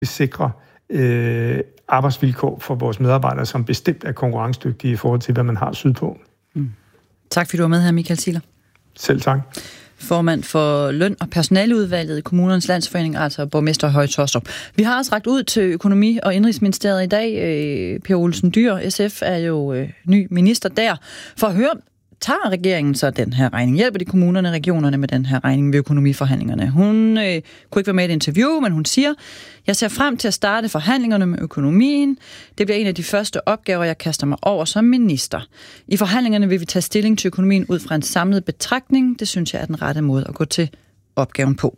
sikre arbejdsvilkår for vores medarbejdere, som bestemt er konkurrencedygtige i forhold til, hvad man har sydpå. Tak fordi du var med her, Michael Zieler. Selv tak. Formand for løn- og personaleudvalget i Kommunernes Landsforening, altså borgmester Høje Taastrup. Vi har også rakt ud til Økonomi- og Indenrigsministeriet i dag. Per Olsen Dyhr, SF, er jo ny minister der. For at høre, tager regeringen så den her regning? Hjælper de kommunerne og regionerne med den her regning ved økonomiforhandlingerne? Hun kunne ikke være med i et interview, men hun siger, jeg ser frem til at starte forhandlingerne med økonomien. Det bliver en af de første opgaver, jeg kaster mig over som minister. I forhandlingerne vil vi tage stilling til økonomien ud fra en samlet betragtning. Det synes jeg er den rette måde at gå til opgaven på.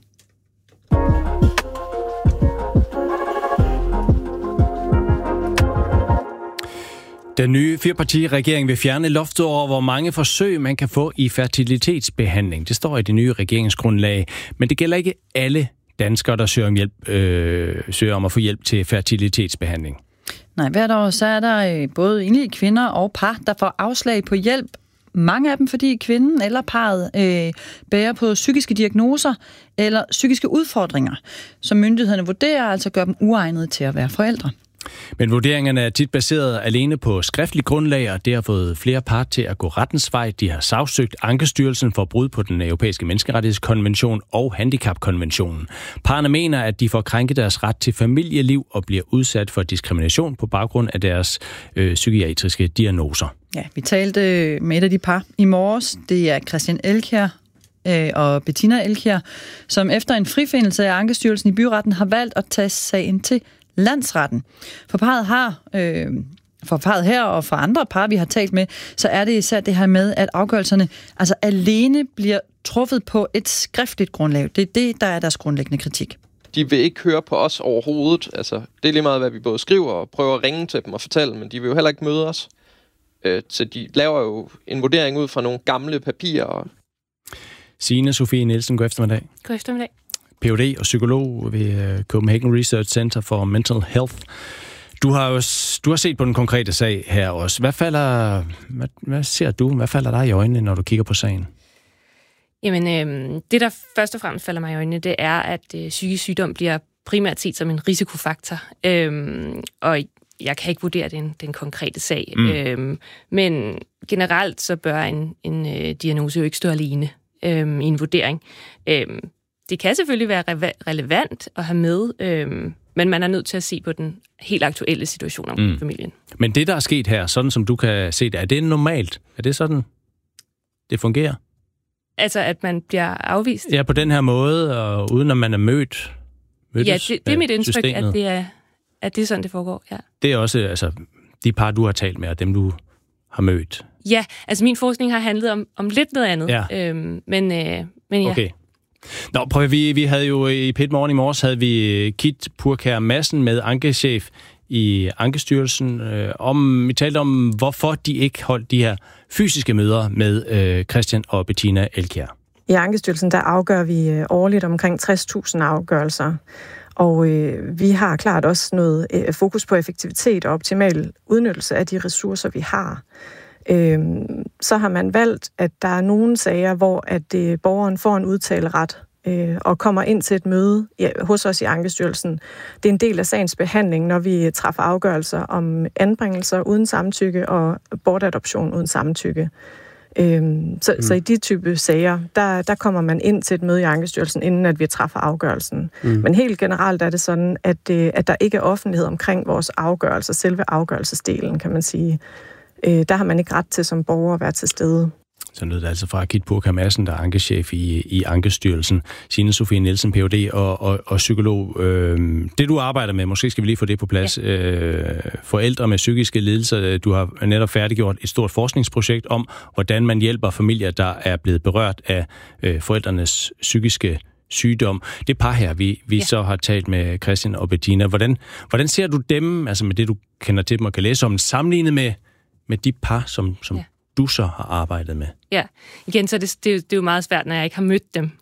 Den nye firepartiregering vil fjerne loftet over, hvor mange forsøg man kan få i fertilitetsbehandling. Det står i det nye regeringsgrundlag, men det gælder ikke alle danskere, der søger om at få hjælp til fertilitetsbehandling. Nej, hvert år så er der både enlige kvinder og par, der får afslag på hjælp. Mange af dem, fordi kvinden eller parret bærer på psykiske diagnoser eller psykiske udfordringer, som myndighederne vurderer, altså gør dem uegnede til at være forældre. Men vurderingerne er tit baseret alene på skriftlig grundlag, og det har fået flere par til at gå rettens vej. De har sagsøgt Ankestyrelsen for brud på den europæiske menneskerettighedskonvention og handicapkonventionen. Parerne mener, at de får krænket deres ret til familieliv og bliver udsat for diskrimination på baggrund af deres psykiatriske diagnoser. Ja, vi talte med et af de par i morges. Det er Christian Elkjær og Bettina Elkjær, som efter en frifindelse af Ankestyrelsen i byretten har valgt at tage sagen til landsretten. For parret her og for andre par, vi har talt med, så er det især det her med, at afgørelserne altså alene bliver truffet på et skriftligt grundlag. Det er det, der er deres grundlæggende kritik. De vil ikke høre på os overhovedet. Altså, det er lige meget, hvad vi både skriver og prøver at ringe til dem og fortælle, men de vil jo heller ikke møde os. Så de laver jo en vurdering ud fra nogle gamle papirer. Signe Sofie Nielsen, god eftermiddag. God eftermiddag. Ph.D. og psykolog ved Copenhagen Research Center for Mental Health. Du har set på den konkrete sag her også. Hvad ser du? Hvad falder dig i øjnene, når du kigger på sagen? Jamen, det der først og fremmest falder mig i øjnene, det er, at psykisk sygdom bliver primært set som en risikofaktor. Og jeg kan ikke vurdere den konkrete sag. Men generelt så bør en diagnose jo ikke stå alene i en vurdering. Det kan selvfølgelig være relevant at have med, men man er nødt til at se på den helt aktuelle situation om familien. Men det, der er sket her, sådan som du kan se det, er det normalt? Er det sådan, det fungerer? Altså, at man bliver afvist? Ja, på den her måde, og uden at man er mødtes. Ja, det er mit indtryk, systemet. at det er sådan, det foregår, ja. Det er også altså, de par, du har talt med, og dem, du har mødt. Ja, altså min forskning har handlet om lidt noget andet. Ja. Men ja. Okay. Nå, prøv, vi havde jo i P1 Morgen i morges, havde vi Kit Purkær Madsen med ankechef i Ankestyrelsen. Vi talte om, hvorfor de ikke holdt de her fysiske møder med Christian og Bettina Elkjær. I Ankestyrelsen, der afgør vi årligt omkring 60.000 afgørelser. Og vi har klart også noget fokus på effektivitet og optimal udnyttelse af de ressourcer, vi har. Så har man valgt, at der er nogle sager, hvor at borgeren får en udtaleret og kommer ind til et møde hos os i Ankestyrelsen. Det er en del af sagens behandling, når vi træffer afgørelser om anbringelser uden samtykke og bortadoption uden samtykke. Så i de type sager, der kommer man ind til et møde i Ankestyrelsen, inden at vi træffer afgørelsen. Men helt generelt er det sådan, at der ikke er offentlighed omkring vores afgørelser, selve afgørelsesdelen, kan man sige. Der har man ikke ret til som borger at være til stede. Så lød det altså fra Kit Purkær Madsen, der er ankechef i Ankestyrelsen. Signe Sofie Nielsen, Ph.D. og psykolog. Det du arbejder med, måske skal vi lige få det på plads. Ja. Forældre med psykiske lidelser. Du har netop færdiggjort et stort forskningsprojekt om, hvordan man hjælper familier, der er blevet berørt af forældrenes psykiske sygdom. Det par her, vi så har talt med Christian og Bettina. Hvordan ser du dem, altså med det du kender til dem og kan læse om, sammenlignet med de par, som du så har arbejdet med? Ja, igen, så det er jo meget svært, når jeg ikke har mødt dem.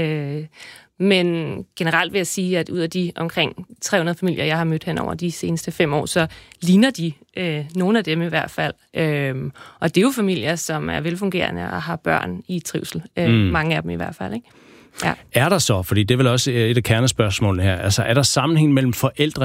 Men generelt vil jeg sige, at ud af de omkring 300 familier, jeg har mødt hen over de seneste 5 år, så ligner de nogle af dem i hvert fald. Og det er jo familier, som er velfungerende og har børn i trivsel. Mange af dem i hvert fald, ikke? Ja. Er der så, fordi det er vel også et af kernespørgsmålene her, altså er der sammenhæng mellem forældre